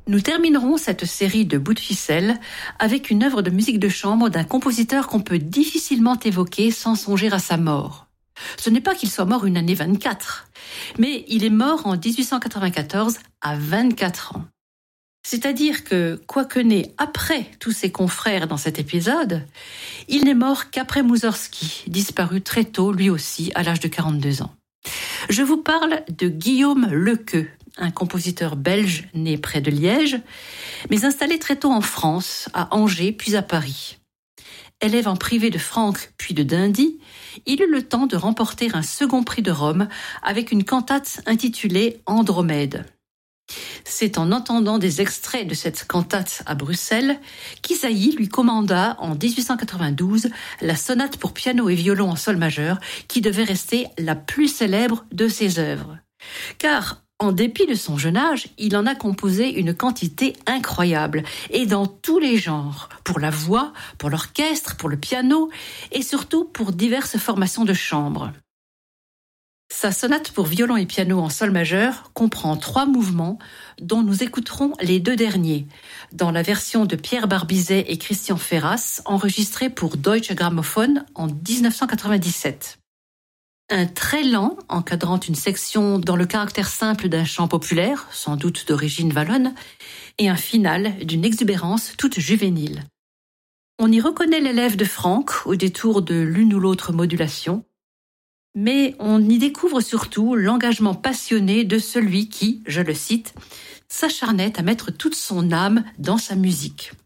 Nous terminerons cette série de bouts de ficelle avec une œuvre de musique de chambre d'un compositeur qu'on peut difficilement évoquer sans songer à sa mort. Ce n'est pas qu'il soit mort une année 24, mais il est mort en 1894 à 24 ans. C'est-à-dire que, quoique né après tous ses confrères dans cet épisode, il n'est mort qu'après Moussorgsky, disparu très tôt lui aussi à l'âge de 42 ans. Je vous parle de Guillaume Lequeux, un compositeur belge né près de Liège, mais installé très tôt en France, à Angers puis à Paris. Élève en privé de Franck puis de Dindy, il eut le temps de remporter un second prix de Rome avec une cantate intitulée Andromède. C'est en entendant des extraits de cette cantate à Bruxelles qu'Isaïe lui commanda en 1892 la sonate pour piano et violon en sol majeur qui devait rester la plus célèbre de ses œuvres. Car, en dépit de son jeune âge, il en a composé une quantité incroyable, et dans tous les genres, pour la voix, pour l'orchestre, pour le piano, et surtout pour diverses formations de chambre. Sa sonate pour violon et piano en sol majeur comprend 3 mouvements, dont nous écouterons les 2 derniers, dans la version de Pierre Barbizet et Christian Ferras, enregistrée pour Deutsche Grammophon en 1997. Un très lent, encadrant une section dans le caractère simple d'un chant populaire, sans doute d'origine wallonne, et un final d'une exubérance toute juvénile. On y reconnaît l'élève de Franck au détour de l'une ou l'autre modulation, mais on y découvre surtout l'engagement passionné de celui qui, je le cite, s'acharnait à mettre toute son âme dans sa musique.